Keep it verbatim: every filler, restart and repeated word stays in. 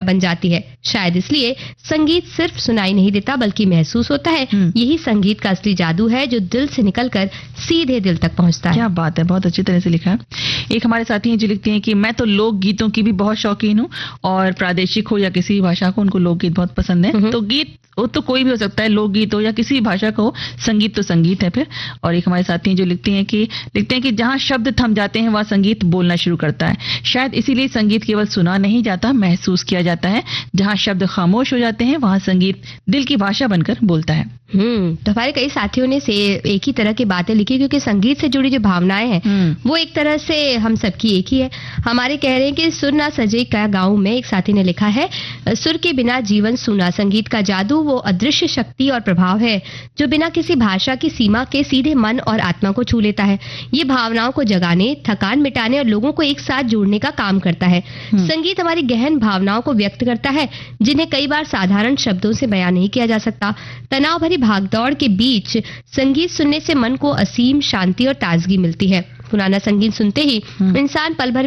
बन जाती है। शायद इसलिए संगीत सिर्फ सुनाई नहीं देता बल्कि महसूस होता है। यही संगीत का असली जादू है जो दिल से निकलकर सीधे दिल तक पहुंचता है। क्या बात है, बहुत अच्छी तरह से लिखा है। एक हमारे साथी हैं जो लिखते हैं कि मैं तो लोक गीतों की भी बहुत शौकीन हूँ और प्रादेशिक हो या किसी भाषा को, उनको लोकगीत बहुत पसंद है। तो गीत वो तो कोई भी हो सकता है, लोकगीत हो या किसी भाषा का हो, संगीत तो संगीत है फिर। और एक हमारे साथी हैं जो लिखते हैं कि लिखते हैं कि जहां शब्द थम जाते हैं वहां संगीत बोलना शुरू करता है। शायद इसीलिए संगीत केवल सुना नहीं जाता, महसूस किया जाता है। जहां शब्द खामोश हो जाते हैं वहां संगीत दिल की भाषा बनकर बोलता है। हम्म तो हमारे कई साथियों ने से एक ही तरह की बातें लिखी, क्योंकि संगीत से जुड़ी जो भावनाएं हैं वो एक तरह से हम सबकी एक ही है। हमारे कह रहे हैं कि सुर ना सजे का गाँव में एक साथी ने लिखा है, सुर के बिना जीवन सूना। संगीत का जादू वो अदृश्य शक्ति और प्रभाव है जो बिना किसी भाषा की सीमा के सीधे मन और आत्मा को छू लेता है। ये भावनाओं को जगाने, थकान मिटाने और लोगों को एक साथ जोड़ने का काम करता है। संगीत हमारी गहन भावनाओं को व्यक्त करता है जिन्हें कई बार साधारण शब्दों से बयां नहीं किया जा सकता। तनाव भरी भागदौड़ के बीच संगीत सुनने से मन को असीम शांति और ताजगी मिलती है। पुराना संगीत सुनते ही इंसान पल भर